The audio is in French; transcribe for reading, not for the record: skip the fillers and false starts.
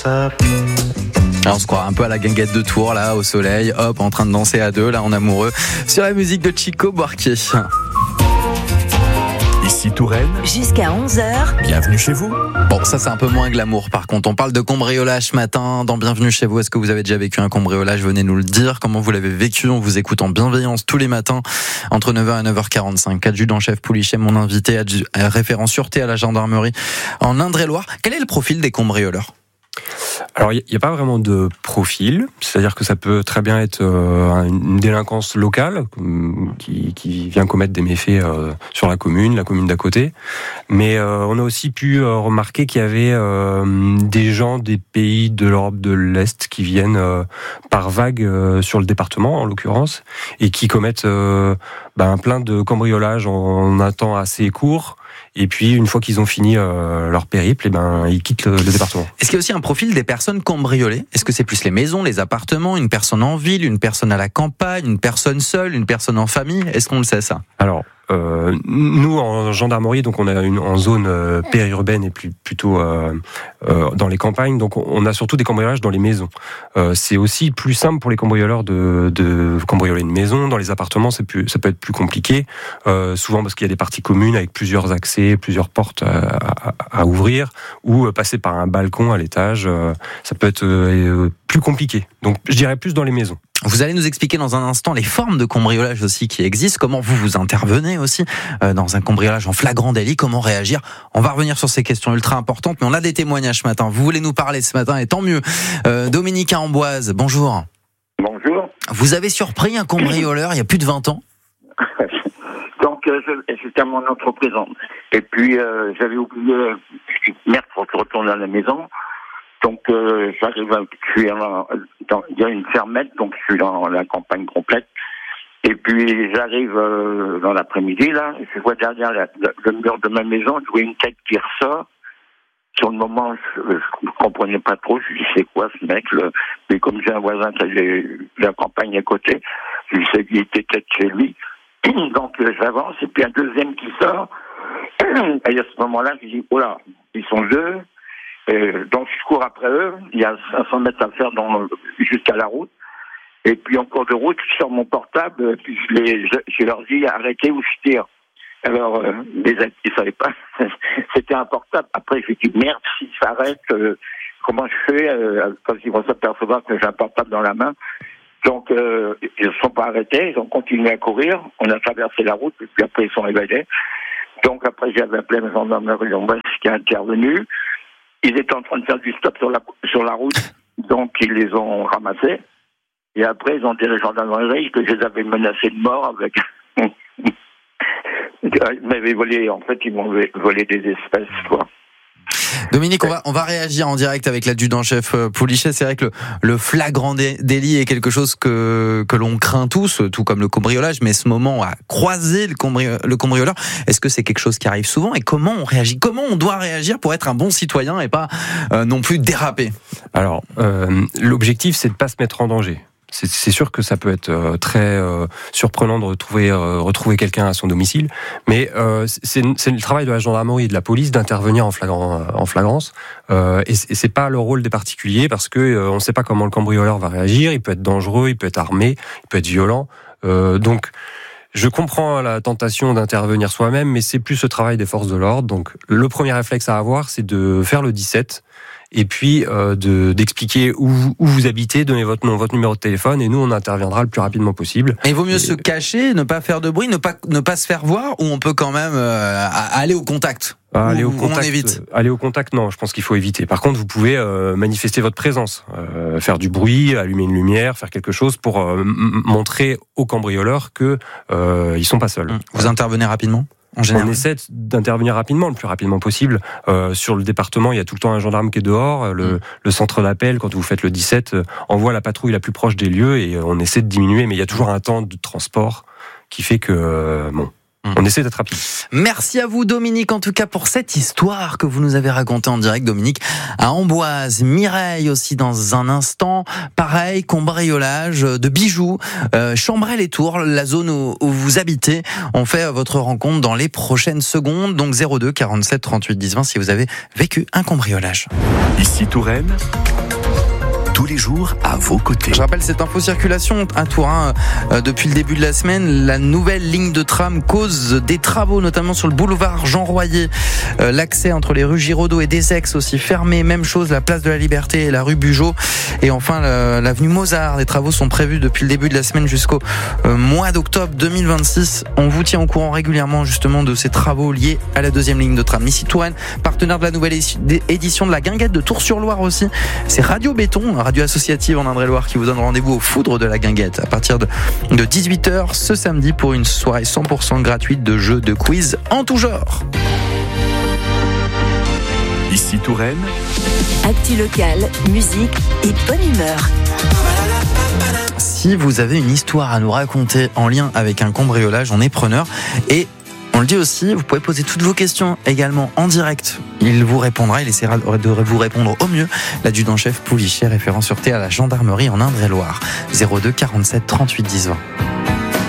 Alors on se croit un peu à la guinguette de Tours, là, au soleil, hop, en train de danser à deux, là, en amoureux, sur la musique de Chico Buarque. Ici Touraine. Jusqu'à 11h. Bienvenue chez vous. Bon, ça c'est un peu moins glamour par contre. On parle de cambriolage ce matin dans Bienvenue chez vous. Est-ce que vous avez déjà vécu un cambriolage ? Venez nous le dire. Comment vous l'avez vécu ? On vous écoute en bienveillance tous les matins entre 9h et 9h45. Adjudant-chef Poulichet, mon invité, référent sûreté à la gendarmerie en Indre-et-Loire. Quel est le profil des cambrioleurs ? Alors, il n'y a pas vraiment de profil, c'est-à-dire que ça peut très bien être une délinquance locale qui vient commettre des méfaits sur la commune d'à côté. Mais on a aussi pu remarquer qu'il y avait des gens des pays de l'Europe de l'Est qui viennent par vague sur le département, en l'occurrence, et qui commettent plein de cambriolages en un temps assez court. Et puis, une fois qu'ils ont fini leur périple, ils quittent le département. Est-ce qu'il y a aussi un profil des personnes cambriolées ? Est-ce que c'est plus les maisons, les appartements, une personne en ville, une personne à la campagne, une personne seule, une personne en famille ? Est-ce qu'on le sait, ça ? Alors, nous, en gendarmerie, donc on a en zone périurbaine et plutôt dans les campagnes, donc on a surtout des cambriolages dans les maisons. C'est aussi plus simple pour les cambrioleurs de cambrioler une maison. Dans les appartements, ça peut être plus compliqué, souvent parce qu'il y a des parties communes avec plusieurs accès, plusieurs portes à ouvrir, ou passer par un balcon à l'étage, ça peut être plus compliqué. Donc je dirais plus dans les maisons. Vous allez nous expliquer dans un instant les formes de cambriolage aussi qui existent, comment vous intervenez aussi dans un cambriolage en flagrant délit, comment réagir. On va revenir sur ces questions ultra importantes, mais on a des témoignages ce matin. Vous voulez nous parler ce matin, et tant mieux. Dominique à Amboise, bonjour. Bonjour. Vous avez surpris un cambrioleur il y a plus de 20 ans ? Donc, j'étais à mon entreprise. Et puis, j'avais oublié, je dis, merde, faut que je retourne à la maison. Donc, j'arrive, il y a une fermette, donc je suis dans la campagne complète. Et puis, j'arrive dans l'après-midi, là, je vois derrière le mur de ma maison, je vois une tête qui ressort. Sur le moment, je comprenais pas trop, je dis, c'est quoi ce mec, mais comme j'ai un voisin qui a la campagne à côté, je sais qu'il était peut-être chez lui. Donc, j'avance, et puis un deuxième qui sort. Et à ce moment-là, je dis, oh là, ils sont deux. Donc je cours après eux, il y a 500 mètres à faire jusqu'à la route. Et puis en cours de route, je sors mon portable, puis je leur dis arrêtez ou je tire. Alors les aides, ils savaient pas, c'était un portable. Après je dis merde, s'ils s'arrêtent, comment je fais quand ils vont s'apercevoir que j'ai un portable dans la main. Donc ils ne sont pas arrêtés, ils ont continué à courir. On a traversé la route, et puis après ils sont évadés. Donc après j'avais appelé la gendarmerie qui est intervenue. Ils étaient en train de faire du stop sur la route, donc ils les ont ramassés. Et après, ils ont dit à la gendarmerie que je les avais menacés de mort avec... Ils m'avaient volé, en fait, ils m'ont volé des espèces, quoi. Dominique, on va réagir en direct avec l'adjudant-chef Poulichet. C'est vrai que le flagrant délit est quelque chose que l'on craint tous, tout comme le cambriolage, mais ce moment à croiser le cambrioleur, est-ce que c'est quelque chose qui arrive souvent ? Et comment on réagit ? Comment on doit réagir pour être un bon citoyen et pas non plus déraper ? Alors, l'objectif, c'est de pas se mettre en danger. C'est sûr que ça peut être très surprenant de retrouver quelqu'un à son domicile, mais c'est le travail de la gendarmerie et de la police d'intervenir en flagrance. Et c'est pas le rôle des particuliers parce que on ne sait pas comment le cambrioleur va réagir. Il peut être dangereux, il peut être armé, il peut être violent. Donc je comprends la tentation d'intervenir soi-même, mais c'est plus le travail des forces de l'ordre. Donc le premier réflexe à avoir, c'est de faire le 17. Et puis d'expliquer où vous habitez, donner votre nom, votre numéro de téléphone, et nous on interviendra le plus rapidement possible. Et il vaut mieux se cacher, ne pas faire de bruit, ne pas se faire voir, ou on peut quand même aller au contact. Aller au contact, on évite. Aller au contact, non, je pense qu'il faut éviter. Par contre, vous pouvez manifester votre présence, faire du bruit, allumer une lumière, faire quelque chose pour montrer aux cambrioleurs que ils sont pas seuls. Vous intervenez rapidement ? On essaie d'intervenir rapidement, le plus rapidement possible. Sur le département, il y a tout le temps un gendarme qui est dehors. Le centre d'appel, quand vous faites le 17, envoie la patrouille la plus proche des lieux et on essaie de diminuer. Mais il y a toujours un temps de transport qui fait que On essaie d'être rapide. Merci à vous Dominique en tout cas pour cette histoire que vous nous avez racontée en direct Dominique à Amboise. Mireille aussi dans un instant. Pareil, cambriolage de bijoux, Chambray-les-Tours, la zone où vous habitez. On fait votre rencontre dans les prochaines secondes. Donc 02 47 38 10 20 si vous avez vécu un cambriolage. Ici Touraine, tous les jours à vos côtés. Je rappelle cette info circulation à Tours depuis le début de la semaine. La nouvelle ligne de tram cause des travaux, notamment sur le boulevard Jean Royer. L'accès entre les rues Giraudot et des Aix aussi fermé. Même chose, la place de la Liberté et la rue Bugeaud. Et enfin, l'avenue Mozart. Les travaux sont prévus depuis le début de la semaine jusqu'au mois d'octobre 2026. On vous tient au courant régulièrement justement de ces travaux liés à la deuxième ligne de tram. Ici Touraine, partenaire de la nouvelle édition de la Guinguette de Tours-sur-Loire aussi. C'est Radio Béton, radio associative en Indre-et-Loire qui vous donne rendez-vous aux foudres de la Guinguette à partir de 18h ce samedi pour une soirée 100% gratuite de jeux, de quiz en tout genre. Ici Touraine, actu locale, musique et bonne humeur. Si vous avez une histoire à nous raconter en lien avec un cambriolage, on est preneur. Et on le dit aussi, vous pouvez poser toutes vos questions également en direct. Il vous répondra, il essaiera de vous répondre au mieux. L'adjudant-chef Poulichet, référent sûreté à la gendarmerie en Indre-et-Loire. 02 47 38 10 20.